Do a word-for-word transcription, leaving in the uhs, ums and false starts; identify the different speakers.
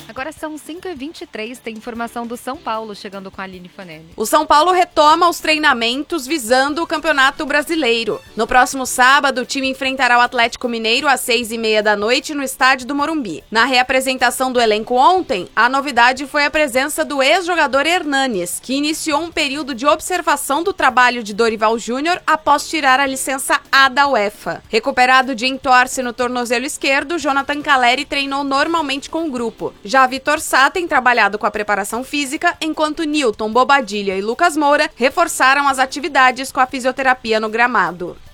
Speaker 1: Agora são cinco e vinte e três, tem informação do São Paulo chegando com a Aline Fanelli.
Speaker 2: O São Paulo retoma os treinamentos visando o Campeonato Brasileiro. No próximo sábado, o time enfrentará o Atlético Mineiro às seis e meia da noite no estádio do Morumbi. Na reapresentação do elenco ontem, a novidade foi a presença do ex-jogador Hernanes, que iniciou um período de observação do trabalho de Dorival Júnior após tirar a licença A da UEFA. Recuperado de entorse no tornozelo esquerdo, Jonathan Calleri treinou normalmente com o grupo. Já Vitor Sá tem trabalhado com a preparação física, enquanto Nilton, Bobadilha e Lucas Moura reforçaram as atividades com a fisioterapia no gramado.